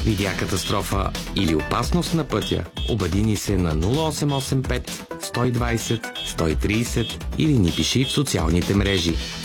Видя катастрофа или опасност на пътя? Обади ни се на 0885 120 130 или ни пиши в социалните мрежи.